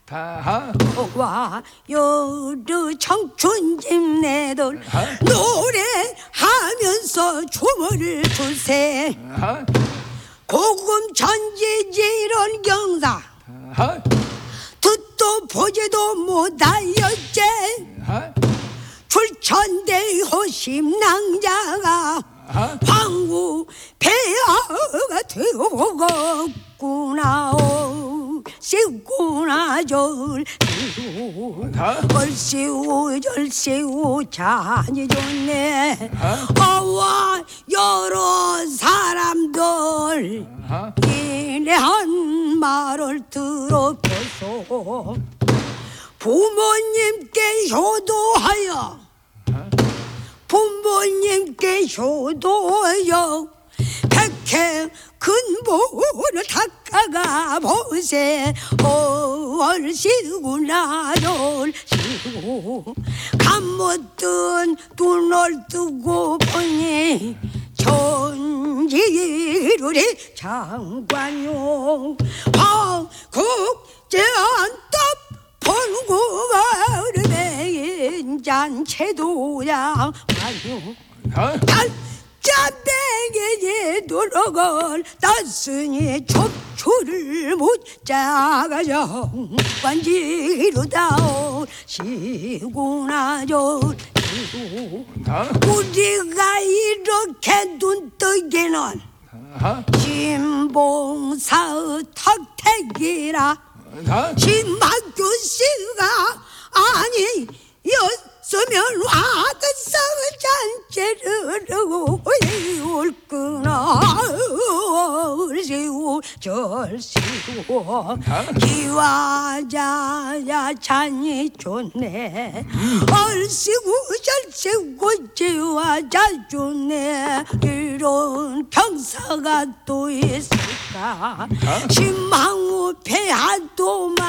와 여르 청춘집 내들 노래하면서 춤을 추세 고금 천지지런 경사 듣도 보지도 못하였제 출천대 호심낭자가 황후 폐하가 되었구나 시구나 절시우 얼시우 절시우 잔이 좋네 어와 여러 사람들 이래한 말을 들어보소 부모님께 효도하여 부모님께 효도하여 백해 근본을 닦아가 보세 얼씨구나 절씨구 감못든 눈을 뜨고 보니 천지루리 장관용 황국제한답 본구가 어르메인 잔체도양 짠뱅이에 들어갈 땄으니 첩초를 묻자가 정관지루다오 시구나 절시구 우리가 이렇게 눈뜨기는 신봉사의 탁택이라 신학교씨가 아니였으면 와드성을 잔재를 올끄나 얼씨구 절씨구 기와자야 잔이 좋네 얼씨구 절씨구 기와자 좋네 이런 평사가 또 있을까 신망우 폐하도만